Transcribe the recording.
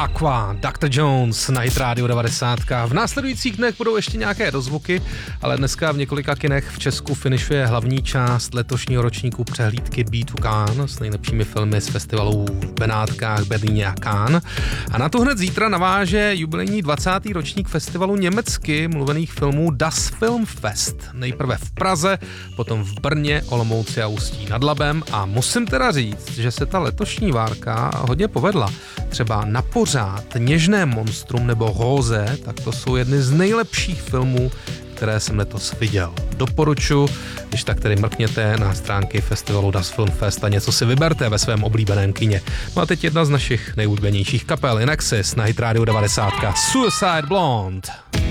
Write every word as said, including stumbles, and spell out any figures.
Aqua, doktor Jones na Hit Radio devadesát. V následujících dnech budou ještě nějaké dozvuky, ale dneska v několika kinech v Česku finišuje hlavní část letošního ročníku přehlídky Be to Cannes s nejlepšími filmy z festivalů v Benátkách, Berlíně a Cannes. A na to hned zítra naváže jubilejní dvacátý ročník festivalu německy mluvených filmů Das Filmfest. Nejprve v Praze, potom v Brně, Olomouci a Ústí nad Labem a musím teda říct, že se ta letošní várka hodně povedla. Třeba Na pořád, Něžné monstrum nebo Rose, tak to jsou jedny z nejlepších filmů, které jsem letos viděl. Doporučuji, když tak tedy mrkněte na stránky festivalu Das Filmfest a něco si vyberte ve svém oblíbeném kině. No a teď jedna z našich nejoblíbenějších kapel, In Excess na Hit Radio devadesát. Suicide Blonde.